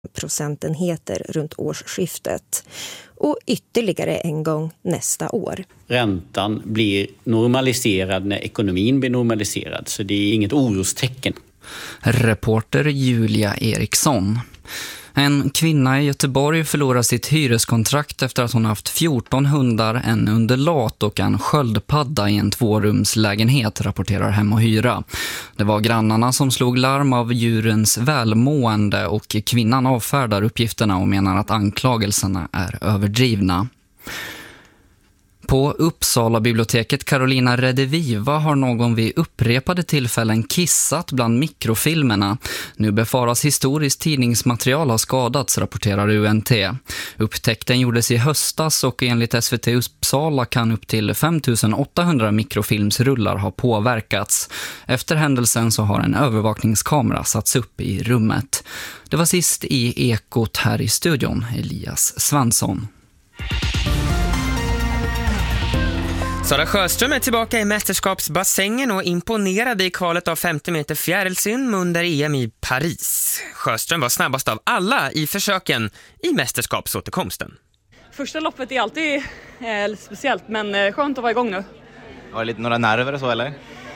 procentenheter runt årsskiftet och ytterligare en gång nästa år. Räntan blir normaliserad när ekonomin blir normaliserad, så det är inget orostecken. Reporter Julia Eriksson. En kvinna i Göteborg förlorar sitt hyreskontrakt efter att hon haft 14 hundar, en undulat och en sköldpadda i en 2-rumslägenhet, rapporterar Hem och Hyra. Det var grannarna som slog larm av djurens välmående och kvinnan avfärdar uppgifterna och menar att anklagelserna är överdrivna. På Uppsala biblioteket Carolina Rediviva har någon vid upprepade tillfällen kissat bland mikrofilmerna. Nu befaras historiskt tidningsmaterial ha skadats, rapporterar UNT. Upptäckten gjordes i höstas och enligt SVT Uppsala kan upp till 5800 mikrofilmsrullar ha påverkats. Efter händelsen så har en övervakningskamera satts upp i rummet. Det var sist i Ekot här i studion, Elias Svensson. Sara Sjöström är tillbaka i mästerskapsbassängen och imponerade i kvalet av 50 meter fjärilsim under EM i Paris. Sjöström var snabbast av alla i försöken i mästerskapsåterkomsten. Första loppet är alltid speciellt, men skönt att vara igång nu. Var det lite några nerver och så eller?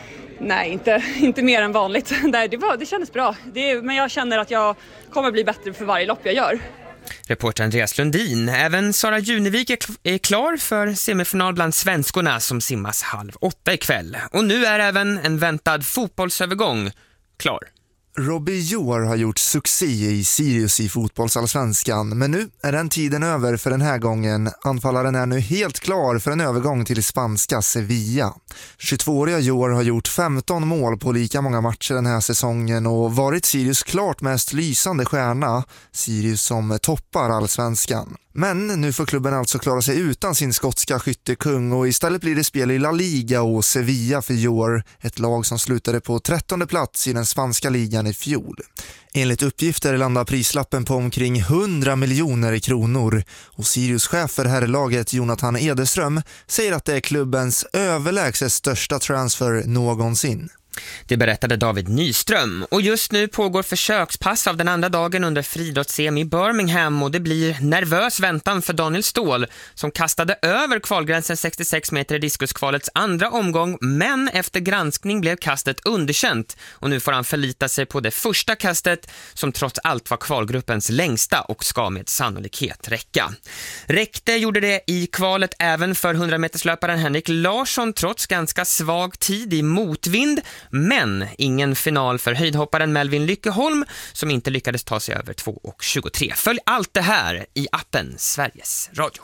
Nej, inte mer än vanligt. Det kändes bra. Men jag känner att jag kommer bli bättre för varje lopp jag gör. Reporter Andreas Lundin. Även Sara Junevik är klar för semifinal bland svenskorna som simmas 7:30 ikväll. Och nu är även en väntad fotbollsövergång klar. Robbie Joar har gjort succé i Sirius i fotbollsallsvenskan, men nu är den tiden över för den här gången. Anfallaren är nu helt klar för en övergång till spanska Sevilla. 22-åriga Joar har gjort 15 mål på lika många matcher den här säsongen och varit Sirius klart mest lysande stjärna. Sirius som toppar allsvenskan. Men nu får klubben alltså klara sig utan sin skotska skyttekung och istället blir det spel i La Liga och Sevilla för Joar, ett lag som slutade på 13:e plats i den spanska ligan i fjol. Enligt uppgifter landar prislappen på omkring 100 miljoner kronor och Sirius chef för herrlaget Jonathan Ederström säger att det är klubbens överlägset största transfer någonsin. Det berättade David Nyström. Och just nu pågår försökspass av den andra dagen under friidrotts-EM i Birmingham och det blir nervös väntan för Daniel Ståhl som kastade över kvalgränsen 66 meter i diskuskvalets andra omgång, men efter granskning blev kastet underkänt och nu får han förlita sig på det första kastet som trots allt var kvalgruppens längsta och ska med sannolikhet räcka. Räckte gjorde det i kvalet även för 100-meterslöparen Henrik Larsson trots ganska svag tid i motvind. Men ingen final för höjdhopparen Melvin Lyckeholm som inte lyckades ta sig över 2:23. Följ allt det här i appen Sveriges Radio.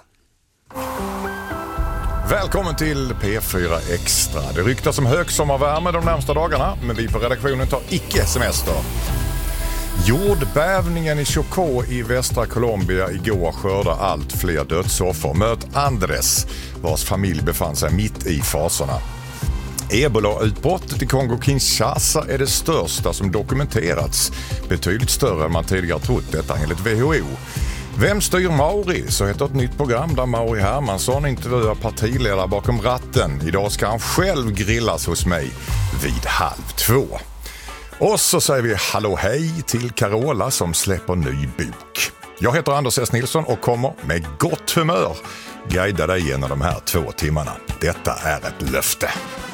Välkommen till P4 Extra. Det ryktas om högsommarvärme de närmsta dagarna, men vi på redaktionen tar icke semester. Jordbävningen i Chocó i västra Colombia igår skördar allt fler dödsoffer. Möt Andres, vars familj befann sig mitt i faserna. Ebola-utbrottet i Kongo-Kinshasa är det största som dokumenterats. Betydligt större än man tidigare trott, detta enligt WHO. Vem styr Mauri? Så heter ett nytt program där Mauri Hermansson intervjuar partiledare bakom ratten. Idag ska han själv grillas hos mig vid 1:30. Och så säger vi hallå hej till Carola som släpper ny bok. Jag heter Anders S. Nilsson och kommer med gott humör guida dig genom de här 2 timmarna. Detta är ett löfte.